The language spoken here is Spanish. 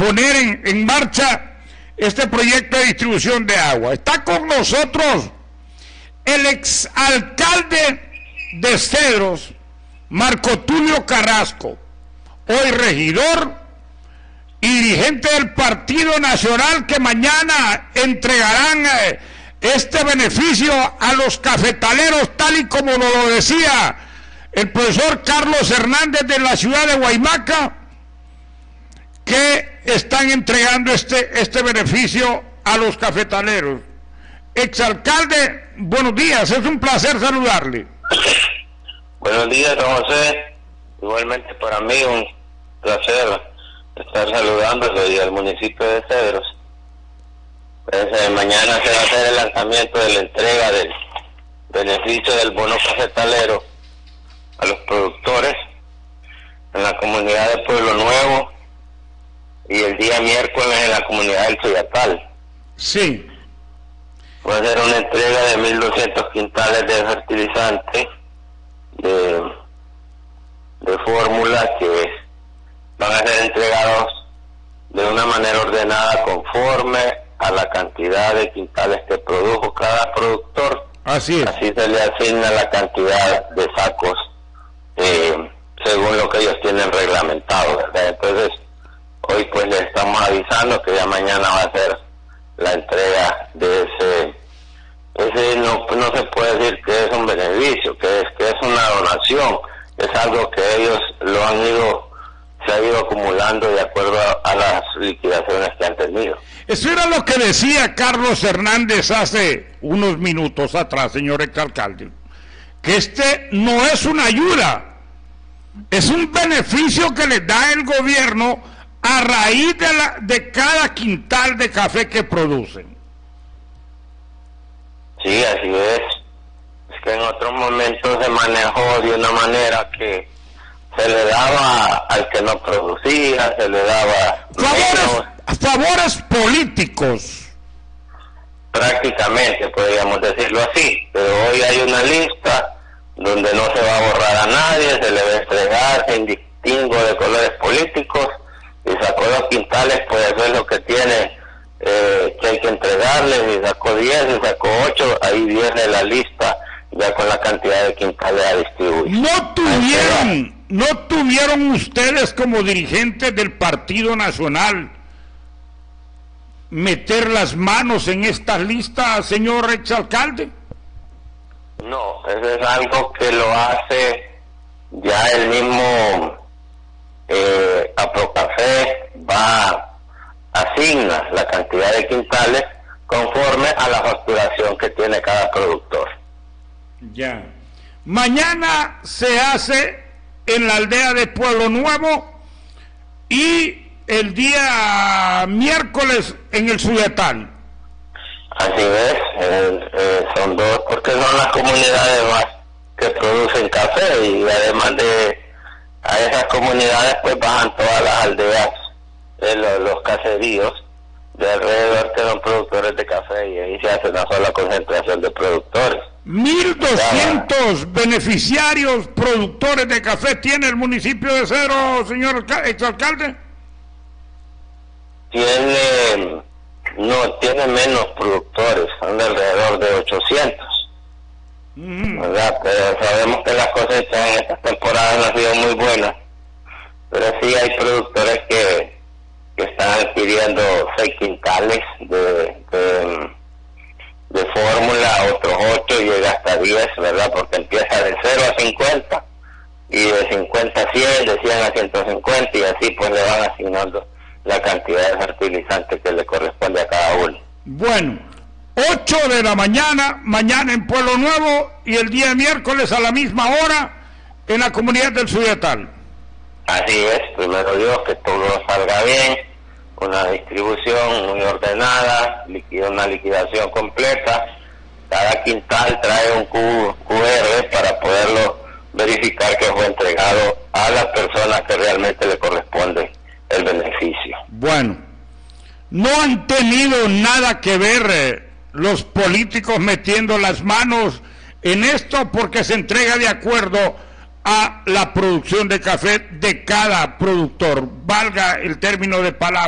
poner en marcha este proyecto de distribución de agua. Está con nosotros el exalcalde de Cedros, Marco Tulio Carrasco, hoy regidor y dirigente del Partido Nacional, que mañana entregarán este beneficio a los cafetaleros, tal y como lo decía el profesor Carlos Hernández de la ciudad de Guaymaca, que están entregando este beneficio a los cafetaleros. Exalcalde, buenos días, es un placer saludarle. Buenos días, don José. Igualmente para mí un placer estar saludándolo y al municipio de Cedros. Pues, mañana se va a hacer el lanzamiento de la entrega del beneficio del bono cafetalero a los productores en la comunidad de Pueblo Nuevo y el día miércoles en la comunidad del Suyatal. Sí. Va a ser una entrega de 1.200 quintales de fertilizante de fórmula que van a ser entregados de una manera ordenada conforme a la cantidad de quintales que produjo cada productor. Así es. Así se le asigna la cantidad de sacos según lo que ellos tienen reglamentado, ¿verdad? Entonces, hoy pues le estamos avisando que ya mañana va a ser la entrega de ese no se puede decir que es un beneficio, que es una donación, es algo que ellos se ha ido acumulando de acuerdo a las liquidaciones que han tenido. Eso era lo que decía Carlos Hernández hace unos minutos atrás, señor exalcalde, que no es una ayuda, es un beneficio que le da el gobierno a raíz de cada quintal de café que producen. Sí, así es. Es que en otros momentos se manejó de una manera que se le daba al que no producía, se le daba favores políticos. Prácticamente, podríamos decirlo así. Pero hoy hay una lista donde no se va a borrar a nadie, se le va a entregar sin distingo de colores políticos, y sacó 2 quintales, pues eso es lo que tiene que hay que entregarles, y sacó 10, y sacó 8, ahí viene la lista ya con la cantidad de quintales a distribuir. ¿No tuvieron ustedes como dirigentes del Partido Nacional meter las manos en esta lista, señor exalcalde? No, eso es algo que lo hace ya el mismo Aprocafé, asigna la cantidad de quintales conforme a la facturación que tiene cada productor. Ya. Mañana se hace en la aldea de Pueblo Nuevo y el día miércoles en el Suyatal. Así es, son 2, porque son las comunidades más que producen café, y además a esas comunidades pues bajan todas las aldeas, los caseríos de alrededor que son productores de café, y ahí se hace una sola concentración de productores. 1.200 beneficiarios productores de café tiene el municipio de Cedros, señor exalcalde. Tiene menos productores, son de alrededor de 800. ¿Verdad? Pero sabemos que las cosechas en estas temporadas no han sido muy buenas, pero sí hay productores que están adquiriendo 6 quintales de fórmula, otros 8, llega hasta 10, ¿verdad? Porque empieza de 0 a 50, y de 50 a 100, de 100 a 150, y así pues le van asignando la cantidad de fertilizante que le corresponde a cada uno. Bueno, 8 de la mañana en Pueblo Nuevo, y el día miércoles a la misma hora en la comunidad del Suyatal. Así es, primero Dios, que todo salga bien, una distribución muy ordenada, una liquidación completa. Cada quintal trae un QR para poderlo verificar que fue entregado a las personas que realmente le corresponde el beneficio. Bueno, no han tenido nada que ver los políticos metiendo las manos en esto, porque se entrega de acuerdo a la producción de café de cada productor, valga el término de palabra.